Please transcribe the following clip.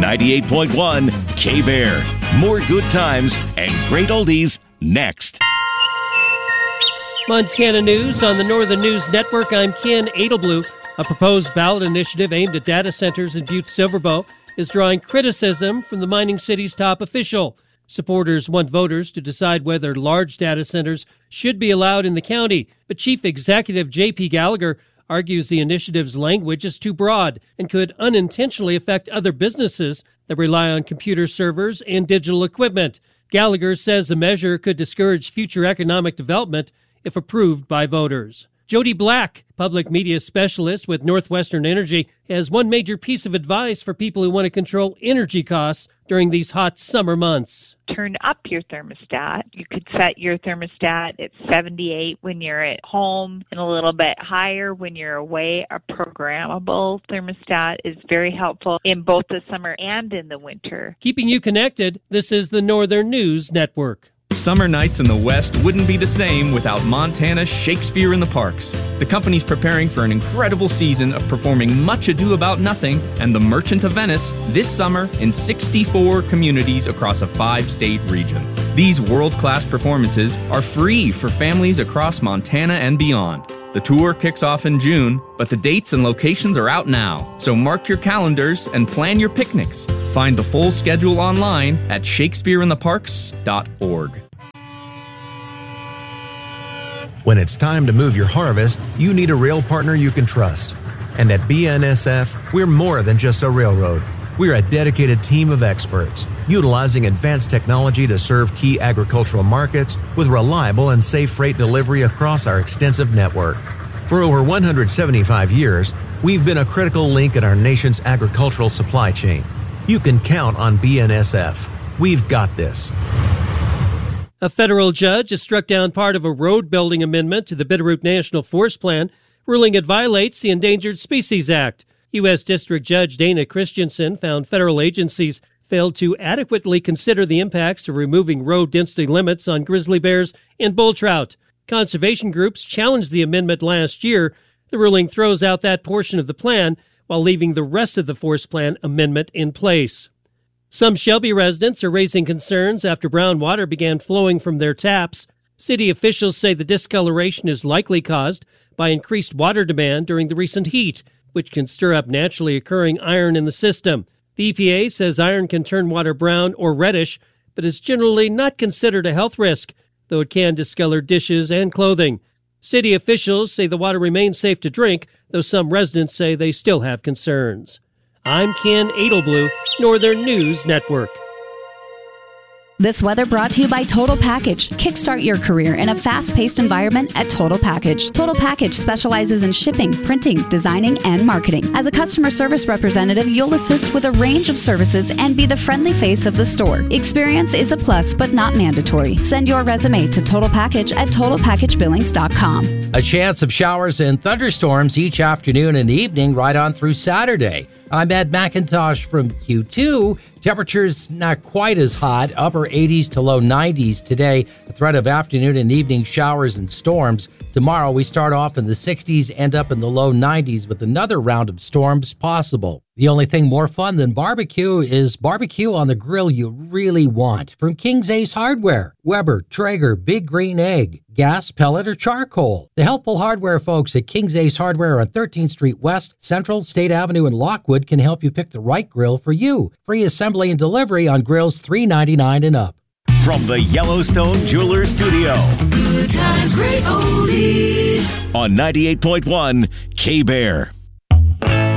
98.1 K-Bear. More good times and great oldies next. Montana News on the Northern News Network. I'm Ken Adelblue. A proposed ballot initiative aimed at data centers in Butte-Silverbow is drawing criticism from the mining city's top official. Supporters want voters to decide whether large data centers should be allowed in the county, but Chief Executive J.P. Gallagher argues the initiative's language is too broad and could unintentionally affect other businesses that rely on computer servers and digital equipment. Gallagher says the measure could discourage future economic development if approved by voters. Jody Black, public media specialist with Northwestern Energy, has one major piece of advice for people who want to control energy costs during these hot summer months. Turn up your thermostat. You could set your thermostat at 78 when you're at home and a little bit higher when you're away. A programmable thermostat is very helpful in both the summer and in the winter. Keeping you connected, this is the Northern News Network. Summer nights in the West wouldn't be the same without Montana's Shakespeare in the Parks. The company's preparing for an incredible season of performing Much Ado About Nothing and The Merchant of Venice this summer in 64 communities across a 5-state region. These world-class performances are free for families across Montana and beyond. The tour kicks off in June, but the dates and locations are out now, so mark your calendars and plan your picnics. Find the full schedule online at shakespeareintheparks.org. When it's time to move your harvest, you need a rail partner you can trust. And at BNSF, we're more than just a railroad. We're a dedicated team of experts, utilizing advanced technology to serve key agricultural markets with reliable and safe freight delivery across our extensive network. For over 175 years, we've been a critical link in our nation's agricultural supply chain. You can count on BNSF. We've got this. A federal judge has struck down part of a road-building amendment to the Bitterroot National Forest Plan, ruling it violates the Endangered Species Act. U.S. District Judge Dana Christensen found federal agencies failed to adequately consider the impacts of removing road density limits on grizzly bears and bull trout. Conservation groups challenged the amendment last year. The ruling throws out that portion of the plan while leaving the rest of the Forest Plan amendment in place. Some Shelby residents are raising concerns after brown water began flowing from their taps. City officials say the discoloration is likely caused by increased water demand during the recent heat, which can stir up naturally occurring iron in the system. The EPA says iron can turn water brown or reddish, but is generally not considered a health risk, though it can discolor dishes and clothing. City officials say the water remains safe to drink, though some residents say they still have concerns. I'm Ken Adelblue, Northern News Network. This weather brought to you by Total Package. Kickstart your career in a fast-paced environment at Total Package. Total Package specializes in shipping, printing, designing, and marketing. As a customer service representative, you'll assist with a range of services and be the friendly face of the store. Experience is a plus, but not mandatory. Send your resume to Total Package at TotalPackageBillings.com. A chance of showers and thunderstorms each afternoon and evening right on through Saturday. I'm Ed McIntosh from Q2. Temperatures not quite as hot, upper 80s to low 90s today. A threat of afternoon and evening showers and storms. Tomorrow we start off in the 60s, end up in the low 90s with another round of storms possible. The only thing more fun than barbecue is barbecue on the grill you really want. From King's Ace Hardware, Weber, Traeger, Big Green Egg, gas, pellet, or charcoal. The helpful hardware folks at King's Ace Hardware on 13th Street West, Central, State Avenue, and Lockwood can help you pick the right grill for you. Free assembly and delivery on grills $3.99 and up. From the Yellowstone Jewelers Studio. Good times, great oldies. On 98.1 K-Bear.